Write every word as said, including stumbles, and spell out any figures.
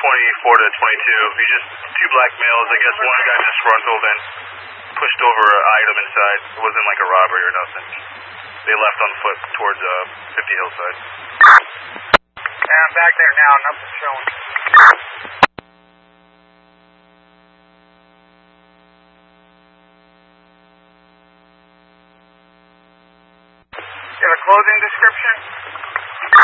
twenty-four to twenty-two. You just two black males. I guess one got disgruntled and pushed over an item inside. It wasn't like a robbery or nothing. They left on foot towards uh, fifty Hillside. Yeah, I'm back there now. Nothing showing. You have a clothing description?